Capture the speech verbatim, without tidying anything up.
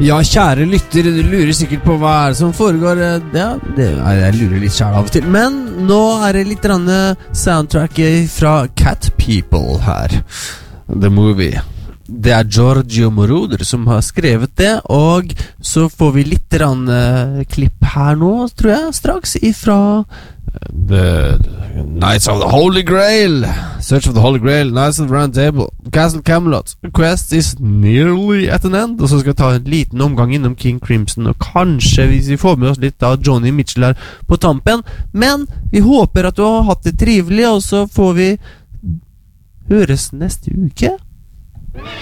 Ja, kjære lytter, du lurer sikkert på hva er det som foregår. Ja, det, jeg lurer litt selv av og til. Men nå er det litt rann soundtracket fra Cat People her. The Movie. Det er Giorgio Moroder som har skrevet det, og så får vi litt rann klipp her nå, tror jeg, straks ifra The Knights of the Holy Grail, Search of the Holy Grail, Knights of the Round Table, Castle Camelot, Quest is nearly at an end. Og så skal jeg ta en liten omgang innom King Crimson, og kanskje hvis vi får med oss litt av Johnny Mitchell her på tampen. Men vi håper at du har hatt det trivelig, og så får vi høres neste uke.